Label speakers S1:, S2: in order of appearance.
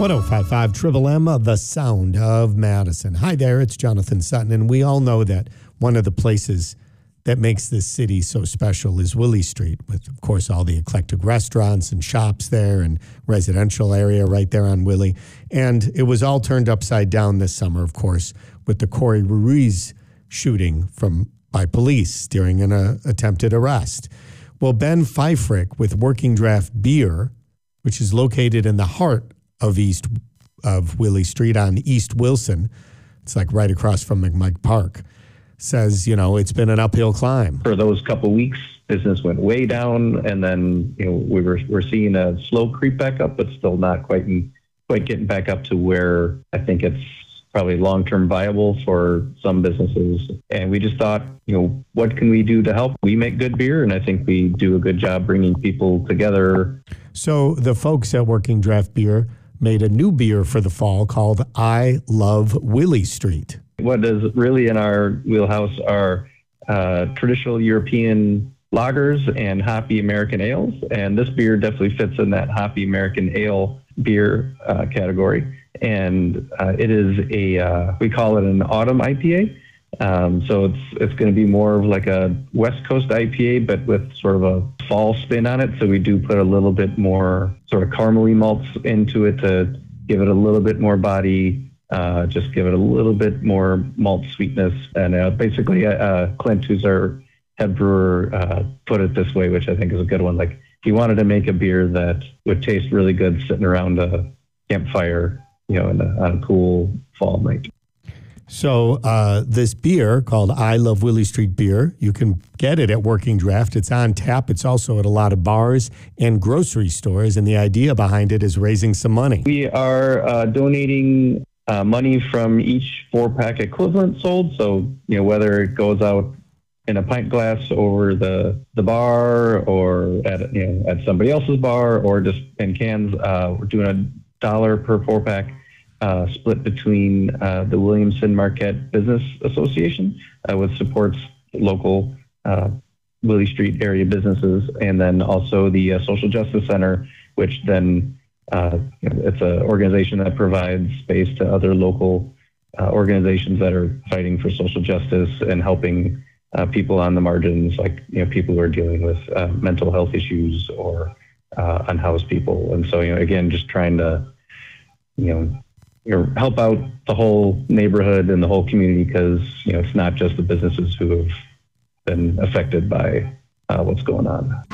S1: 1055 Triple M, the sound of Madison. Hi there, it's Jonathan Sutton, and we all know that one of the places that makes this city so special is Willie Street, with, of course, all the eclectic restaurants and shops there and residential area right there on Willie. And it was all turned upside down this summer, of course, with the Corey Ruiz shooting by police during an attempted arrest. Well, Ben Feifrick with Working Draft Beer, which is located in the heart of Willie Street on East Wilson, it's like right across from McMike Park, says, it's been an uphill climb.
S2: For those couple weeks, business went way down, and then we're seeing a slow creep back up, but still not quite getting back up to where I think it's probably long-term viable for some businesses. And we just thought, what can we do to help? We make good beer, and I think we do a good job bringing people together.
S1: So the folks at Working Draft Beer made a new beer for the fall called I Love Willie Street.
S2: What is really in our wheelhouse are traditional European lagers and hoppy American ales. And this beer definitely fits in that hoppy American ale beer category. And it is we call it an autumn IPA. So it's going to be more of like a West Coast IPA, but with sort of a fall spin on it. So we do put a little bit more sort of caramely malts into it to give it a little bit more body, just give it a little bit more malt sweetness. And basically, Clint, who's our head brewer, put it this way, which I think is a good one. Like, he wanted to make a beer that would taste really good sitting around a campfire, on a cool fall night.
S1: So this beer called I Love Willie Street Beer, you can get it at Working Draft. It's on tap. It's also at a lot of bars and grocery stores. And the idea behind it is raising some money.
S2: We are donating money from each 4-pack equivalent sold. So, whether it goes out in a pint glass over the bar or at somebody else's bar or just in cans, we're doing $1 per 4-pack. Split between the Williamson Marquette Business Association, which supports local Willie Street area businesses, and then also the Social Justice Center, which then it's an organization that provides space to other local organizations that are fighting for social justice and helping people on the margins, like people who are dealing with mental health issues or unhoused people. And so, again, just trying to, help out the whole neighborhood and the whole community, because it's not just the businesses who have been affected by what's going on.